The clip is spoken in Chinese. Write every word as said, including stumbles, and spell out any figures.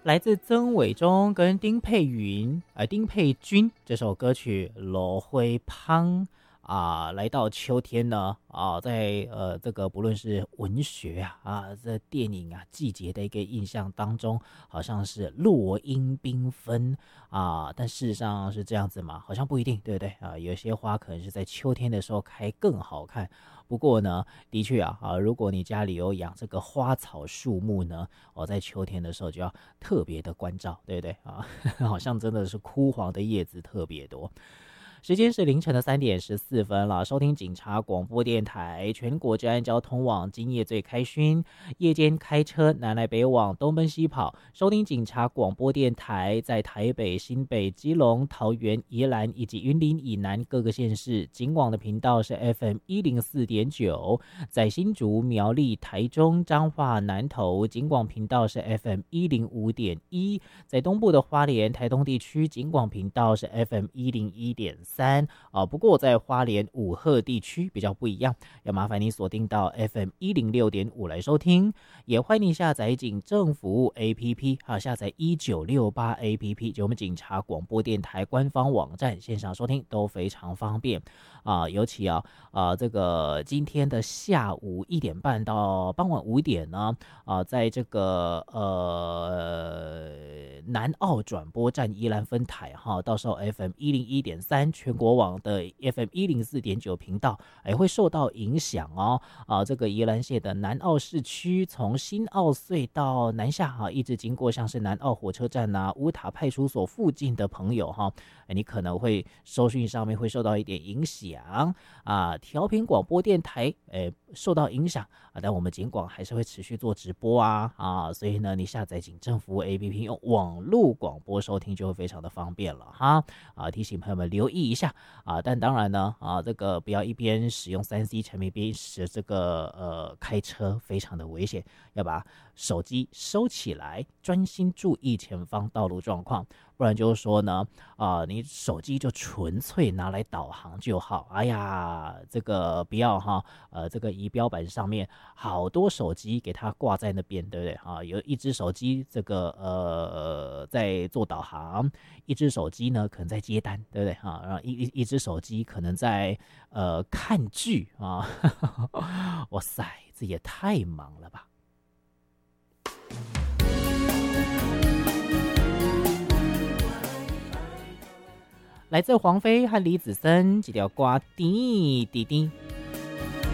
来自曾伟忠跟丁佩云，呃，丁佩君这首歌曲《罗灰胖》啊，来到秋天呢啊，在呃这个不论是文学啊啊，这电影啊季节的一个印象当中，好像是落英缤纷啊，但事实上是这样子吗？好像不一定，对不对啊？有些花可能是在秋天的时候开更好看。不过呢，的确啊啊，如果你家里有养这个花草树木呢，哦，在秋天的时候就要特别的关照，对不对啊？好像真的是枯黄的叶子特别多。时间是凌晨的三点十四分了，收听警察广播电台，全国治安交通网今夜最开勋，夜间开车南来北往，东奔西跑，收听警察广播电台，在台北、新北、基隆、桃园、宜兰以及云林以南各个县市，警广的频道是 F M 一零四点九，在新竹、苗栗、台中、彰化、南投，警广频道是 F M 一零五点一，在东部的花莲、台东地区，警广频道是 F M 一零一点三。三啊，不过在花莲五鹤地区比较不一样，要麻烦你锁定到 F M 一零六点五来收听，也欢迎你下载警政服务 A P P， 还有下载一九六八 A P P， 就我们警察广播电台官方网站线上收听都非常方便啊。尤其啊啊这个今天的下午一点半到傍晚五点呢啊，在这个呃南澳转播站宜兰分台哈，到时候 F M 一零一点三。全国网的 F M 一零四点九 频道也会受到影响哦。啊，这个宜兰县的南澳市区，从新澳隧道南下哈，一直经过像是南澳火车站啊、乌塔派出所附近的朋友哈，你可能会收讯上面会受到一点影响啊。调频广播电台诶受到影响啊，但我们警广还是会持续做直播啊啊，所以呢，你下载警政服务 A P P 用网络广播收听就会非常的方便了哈啊，提醒朋友们留意一下啊，但当然呢啊，这个不要一边使用三 C 产品边使这个呃开车，非常的危险，要把手机收起来，专心注意前方道路状况，不然就是说呢啊，你手机就纯粹拿来导航就好。哎呀，这个不要哈，呃，这个仪表板上面好多手机给它挂在那边，对不对啊？有一只手机这个呃在做导航，一只手机呢可能在接单，对不对啊？然后一一一只手机可能在呃看剧啊，哇塞，这也太忙了吧！来自黄飞和李子森这条歌，滴滴滴。